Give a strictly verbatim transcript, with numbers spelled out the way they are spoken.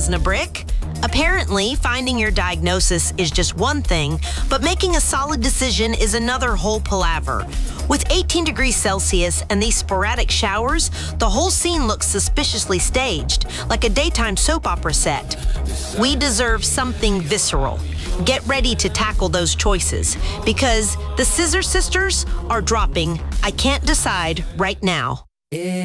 wasn't a brick. Apparently, finding your diagnosis is just one thing, but making a solid decision is another whole palaver. With eighteen degrees Celsius and these sporadic showers, the whole scene looks suspiciously staged, like a daytime soap opera set. We deserve something visceral. Get ready to tackle those choices, because the Scissor Sisters are dropping I Can't Decide right now.